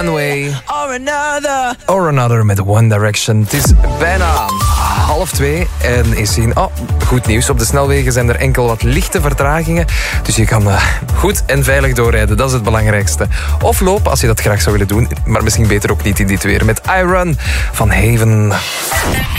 One Way or Another met One Direction. Het is bijna 1:30 en is zien. Goed nieuws. Op de snelwegen zijn er enkel wat lichte vertragingen. Dus je kan goed en veilig doorrijden. Dat is het belangrijkste. Of lopen als je dat graag zou willen doen. Maar misschien beter ook niet in dit weer. Met I Run van Haven.